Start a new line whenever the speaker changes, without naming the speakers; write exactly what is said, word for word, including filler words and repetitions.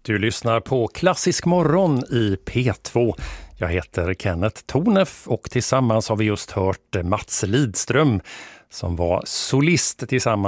Du lyssnar på Klassisk morgon i P två. Jag heter Kenneth Tornef och tillsammans har vi just hört Mats Lidström som var solist tillsammans